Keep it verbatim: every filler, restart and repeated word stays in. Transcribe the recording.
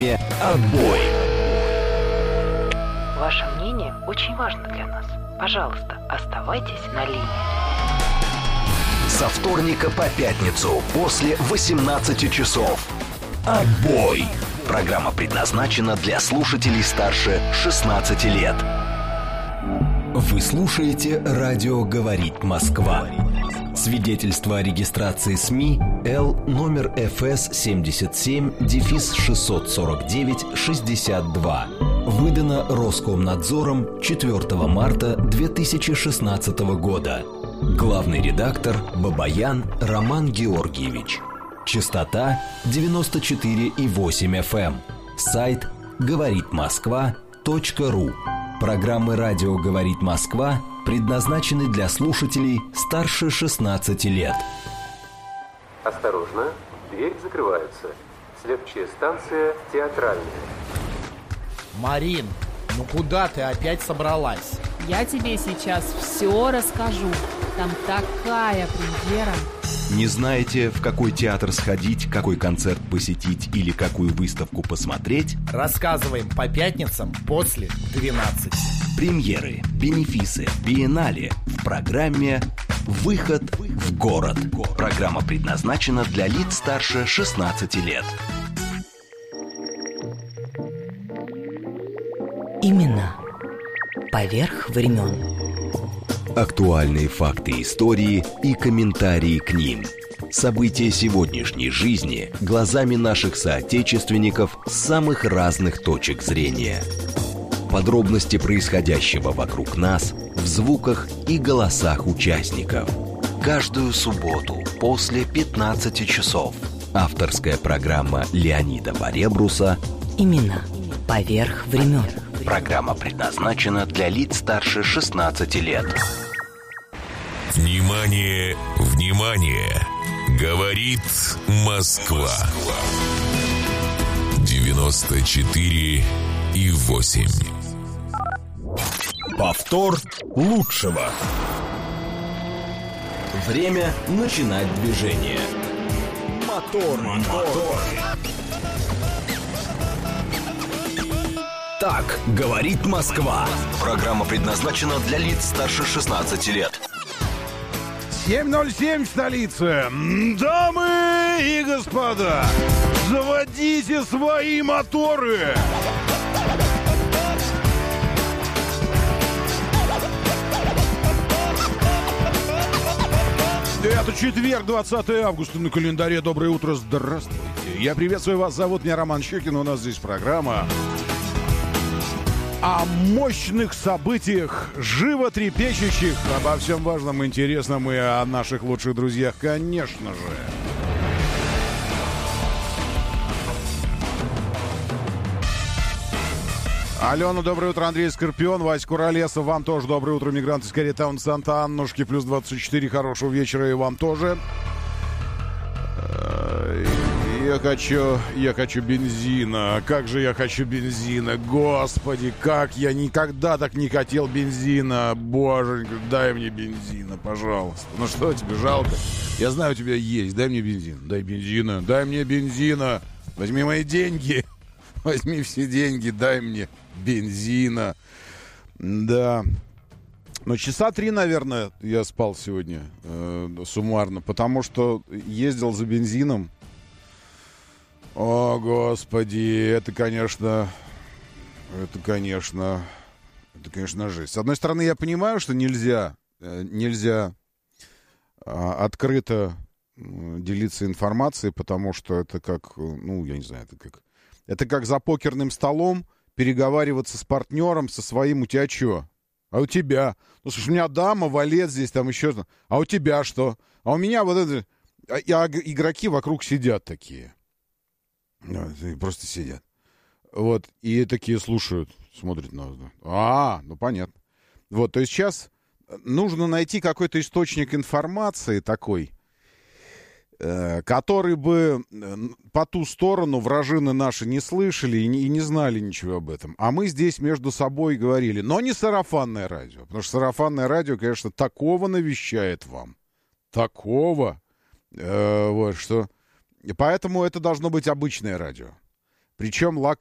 Отбой. Ваше мнение очень важно для нас. Пожалуйста, оставайтесь на линии. Со вторника по пятницу после восемнадцати часов. Отбой. Программа предназначена для слушателей старше шестнадцати лет. Вы слушаете «Радио говорит Москва». Свидетельство о регистрации СМИ Л номер эф эс семьдесят семь шестьсот сорок девять шестьдесят два. Выдано Роскомнадзором четвёртого марта две тысячи шестнадцатого года. Главный редактор Бабаян Роман Георгиевич. Частота девяносто четыре и восемь эф эм. Сайт говорит москва точка ру. Программы «Радио говорит Москва» предназначены для слушателей старше шестнадцати лет. Осторожно, дверь закрывается. Следующая станция Театральная. Марин, ну куда ты опять собралась? Я тебе сейчас все расскажу. Там такая премьера. Не знаете, в какой театр сходить, какой концерт посетить или какую выставку посмотреть? Рассказываем по пятницам после двенадцати. Премьеры, бенефисы, биеннале в программе «Выход в город». Программа предназначена для лиц старше шестнадцати лет. Именно поверх времен. Актуальные факты истории и комментарии к ним. События сегодняшней жизни глазами наших соотечественников с самых разных точек зрения. Подробности происходящего вокруг нас в звуках и голосах участников. Каждую субботу после пятнадцати часов. Авторская программа Леонида Баребруса Именно поверх времен. Программа предназначена для лиц старше шестнадцати лет. Внимание, внимание! Говорит Москва. девяносто четыре и восемь. Повтор лучшего. Время начинать движение. Мотор, мотор. Так говорит Москва. Программа предназначена для лиц старше шестнадцати лет. семь ноль семь в столице. Дамы и господа, заводите свои моторы. Это четверг, двадцатое августа на календаре. Доброе утро, здравствуйте. Я приветствую вас, зовут меня Роман Щекин. У нас здесь программа о мощных событиях, животрепещущих, обо всем важном, интересном и о наших лучших друзьях, конечно же. Алена, доброе утро. Андрей Скорпион, Вась Куролесов. Вам тоже доброе утро. Мигранты из Каритаун Санта-Аннушки. Плюс двадцать четыре. Хорошего вечера и вам тоже. Я хочу, я хочу бензина. Как же я хочу бензина. Господи, как я никогда так не хотел бензина. Боженька, дай мне бензина, пожалуйста. Ну что тебе, жалко? Я знаю, у тебя есть. Дай мне бензин. Дай бензина. Дай мне бензина. Возьми мои деньги. Возьми все деньги. Дай мне бензина. Да. Ну, часа три, наверное, я спал сегодня э, суммарно, потому что ездил за бензином. О, Господи, это, конечно, это, конечно, это, конечно, жесть. С одной стороны, я понимаю, что нельзя, нельзя а, открыто делиться информацией, потому что это как, ну, я не знаю, это как, это как за покерным столом переговариваться с партнером, со своим, у тебя что? А у тебя? Ну, слушай, у меня дама, валет здесь, там еще что. А у тебя что? А у меня вот это... А, а игроки вокруг сидят такие. Просто сидят. Вот, и такие слушают, смотрят на нас. А, ну понятно. Вот, то есть сейчас нужно найти какой-то источник информации такой, э, который бы по ту сторону вражины наши не слышали и не, и не знали ничего об этом. А мы здесь между собой говорили. Но не сарафанное радио. Потому что сарафанное радио, конечно, такого навещает вам. Такого. Э, вот, что... И поэтому это должно быть обычное радио. Причем